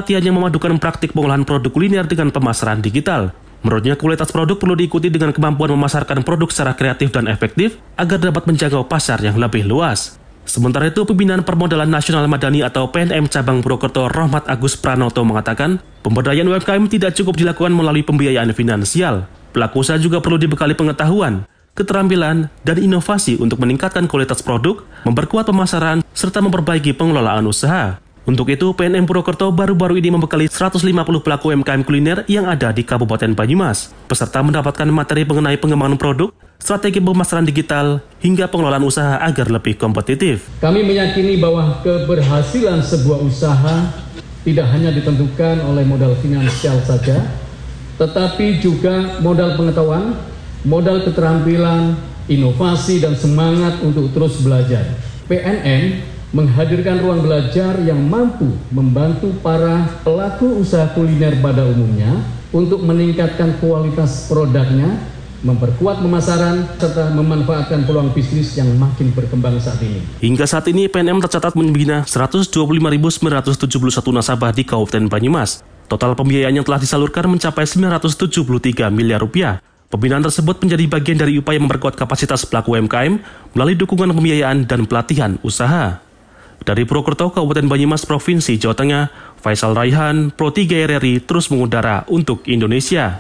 pelatihan yang memadukan praktik pengolahan produk kuliner dengan pemasaran digital. Menurutnya, kualitas produk perlu diikuti dengan kemampuan memasarkan produk secara kreatif dan efektif agar dapat menjangkau pasar yang lebih luas. Sementara itu, Pembinaan Permodalan Nasional Madani atau PNM Cabang Purwokerto Rohmat Agus Pranoto mengatakan, pemberdayaan UMKM tidak cukup dilakukan melalui pembiayaan finansial. Pelaku usaha juga perlu dibekali pengetahuan, keterampilan, dan inovasi untuk meningkatkan kualitas produk, memperkuat pemasaran, serta memperbaiki pengelolaan usaha. Untuk itu, PNM Purwokerto baru-baru ini membekali 150 pelaku UMKM kuliner yang ada di Kabupaten Banyumas. Peserta mendapatkan materi mengenai pengembangan produk, strategi pemasaran digital, hingga pengelolaan usaha agar lebih kompetitif. Kami meyakini bahwa keberhasilan sebuah usaha tidak hanya ditentukan oleh modal finansial saja, tetapi juga modal pengetahuan, modal keterampilan, inovasi, dan semangat untuk terus belajar. PNM menghadirkan ruang belajar yang mampu membantu para pelaku usaha kuliner pada umumnya untuk meningkatkan kualitas produknya, memperkuat pemasaran, serta memanfaatkan peluang bisnis yang makin berkembang saat ini. Hingga saat ini, PNM tercatat membina 125.971 nasabah di Kabupaten Banyumas. Total pembiayaan yang telah disalurkan mencapai 973 miliar rupiah. Pembinaan tersebut menjadi bagian dari upaya memperkuat kapasitas pelaku UMKM melalui dukungan pembiayaan dan pelatihan usaha. Dari Purwokerto, Kabupaten Banyumas, Provinsi Jawa Tengah, Faisal Raihan, Pro 3 RRI terus mengudara untuk Indonesia.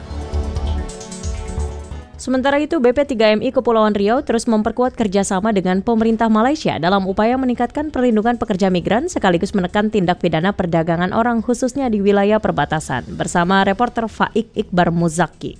Sementara itu, BP3MI Kepulauan Riau terus memperkuat kerjasama dengan pemerintah Malaysia dalam upaya meningkatkan perlindungan pekerja migran sekaligus menekan tindak pidana perdagangan orang khususnya di wilayah perbatasan. Bersama reporter Faik Iqbar Muzaki.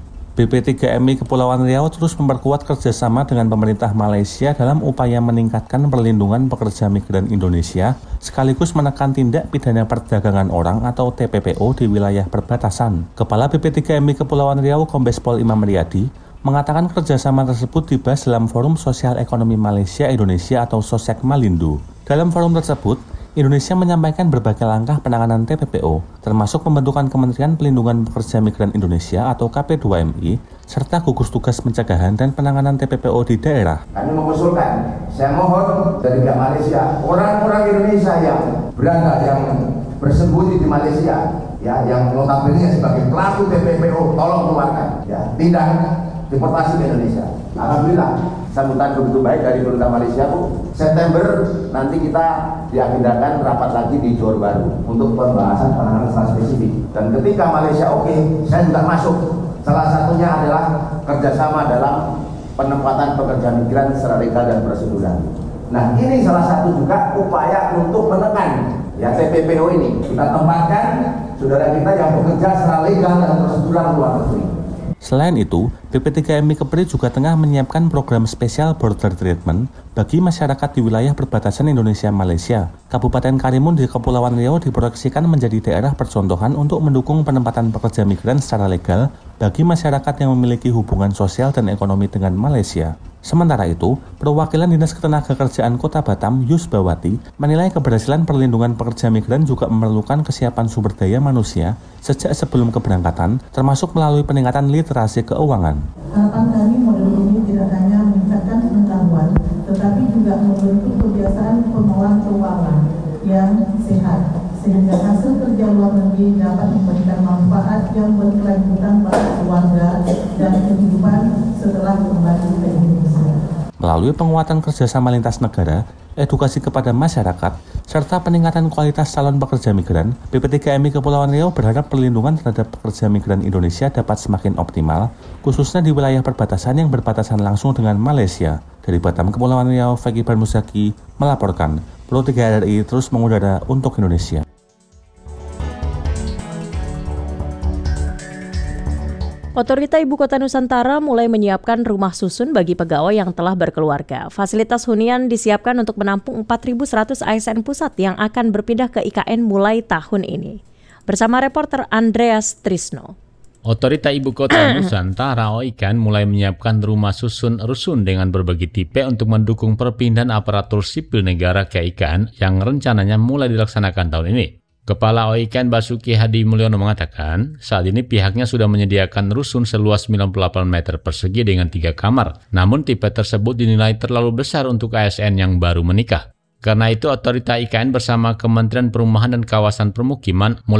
BP3MI Kepulauan Riau terus memperkuat kerjasama dengan pemerintah Malaysia dalam upaya meningkatkan perlindungan pekerja migran Indonesia sekaligus menekan tindak pidana perdagangan orang atau TPPO di wilayah perbatasan. Kepala BP3MI Kepulauan Riau Kombes Pol Imam Riyadi mengatakan kerjasama tersebut dibahas dalam Forum Sosial Ekonomi Malaysia Indonesia atau SOSEK Malindo. Dalam forum tersebut, Indonesia menyampaikan berbagai langkah penanganan TPPO, termasuk pembentukan Kementerian Pelindungan Pekerja Migran Indonesia atau KP2MI, serta gugus tugas pencegahan dan penanganan TPPO di daerah. Kami mengusulkan, saya mohon dari pihak Malaysia, orang-orang Indonesia yang berada, yang bersembunyi di Malaysia, ya, yang notabene sebagai pelaku TPPO, tolong keluarkan, ya, tidak deportasi ke Indonesia. Alhamdulillah, sambutan begitu baik dari pemerintah Malaysia, Bu. September nanti kita diagendakan rapat lagi di Johor Bahru untuk pembahasan penanganan secara spesifik. Dan ketika Malaysia oke, saya juga masuk. Salah satunya adalah kerjasama dalam penempatan pekerja migran secara legal dan prosedural. Nah, ini salah satu juga upaya untuk menekan ya TPPO ini. Kita tempatkan saudara kita yang bekerja secara legal dan prosedural luar negeri. Selain itu, BP3MI Kepri juga tengah menyiapkan program spesial border treatment bagi masyarakat di wilayah perbatasan Indonesia-Malaysia. Kabupaten Karimun di Kepulauan Riau diproyeksikan menjadi daerah percontohan untuk mendukung penempatan pekerja migran secara legal bagi masyarakat yang memiliki hubungan sosial dan ekonomi dengan Malaysia. Sementara itu, perwakilan Dinas Ketenagakerjaan Kota Batam, Yus Bawati, menilai keberhasilan perlindungan pekerja migran juga memerlukan kesiapan sumber daya manusia sejak sebelum keberangkatan, termasuk melalui peningkatan literasi keuangan. Harapan kami model ini tidak hanya meningkatkan pengetahuan, tetapi juga membentuk kebiasaan pengelolaan keuangan yang sehat, sehingga hasil kerja luar negeri dapat memberikan manfaat yang berkelanjutan pada keluarga dan kehidupan setelah kembali ke Indonesia. Melalui penguatan kerjasama lintas negara, edukasi kepada masyarakat, serta peningkatan kualitas calon pekerja migran, BP3MI Kepulauan Riau berharap perlindungan terhadap pekerja migran Indonesia dapat semakin optimal, khususnya di wilayah perbatasan yang berbatasan langsung dengan Malaysia. Dari Batam, Kepulauan Riau, Faik Iqbar Muzaki melaporkan. Pro 3 RRI terus mengudara untuk Indonesia. Otorita Ibu Kota Nusantara mulai menyiapkan rumah susun bagi pegawai yang telah berkeluarga. Fasilitas hunian disiapkan untuk menampung 4.100 ASN pusat yang akan berpindah ke IKN mulai tahun ini. Bersama reporter Andreas Trisno. Otorita Ibu Kota Nusantara (OIKAN) mulai menyiapkan rumah susun rusun dengan berbagai tipe untuk mendukung perpindahan aparatur sipil negara ke IKN yang rencananya mulai dilaksanakan tahun ini. Kepala OIKAN Basuki Hadi Mulyono mengatakan, saat ini pihaknya sudah menyediakan rusun seluas 98 meter persegi dengan 3 kamar. Namun tipe tersebut dinilai terlalu besar untuk ASN yang baru menikah. Karena itu, Otorita IKN bersama Kementerian Perumahan dan Kawasan Permukiman mulai